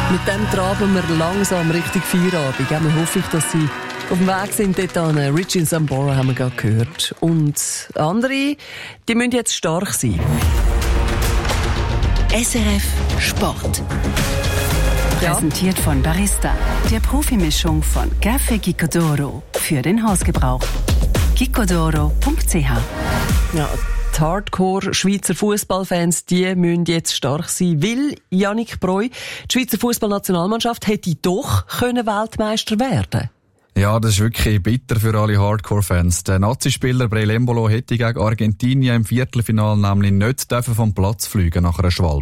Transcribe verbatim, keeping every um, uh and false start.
Mit dem traben wir langsam Richtung Feierabend. Wir hoffen, dass Sie auf dem Weg sind dort an. Richie Sambora haben wir gerade gehört. Und andere, die müssen jetzt stark sein. S R F Sport. Ja. Präsentiert von Barista, der Profimischung von Café Gicodoro für den Hausgebrauch. gicodoro punkt c h. Ja, die Hardcore-Schweizer Fußballfans, die müssen jetzt stark sein, weil Yannick Breu, die Schweizer Fußballnationalmannschaft, hätte doch können Weltmeister werden. Ja, das ist wirklich bitter für alle Hardcore-Fans. Der Nazi-Spieler Breel Embolo hätte gegen Argentinien im Viertelfinale nämlich nicht vom Platz fliegen nach einer Schwalbe.